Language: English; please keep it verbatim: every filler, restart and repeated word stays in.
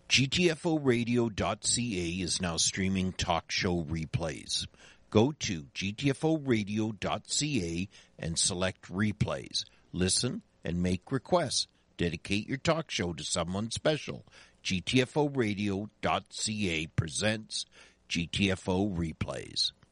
G T F O radio dot C A is now streaming talk show replays. Go to G T F O radio dot C A and select replays. Listen and make requests. Dedicate your talk show to someone special. G T F O radio dot C A presents G T F O replays.